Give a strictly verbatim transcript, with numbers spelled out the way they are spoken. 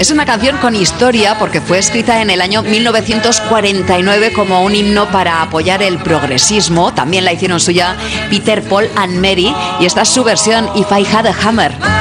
Es una canción con historia porque fue escrita en el año mil novecientos cuarenta y nueve como un himno para apoyar el progresismo. También la hicieron suya Peter, Paul and Mary, y esta es su versión If I Had a Hammer.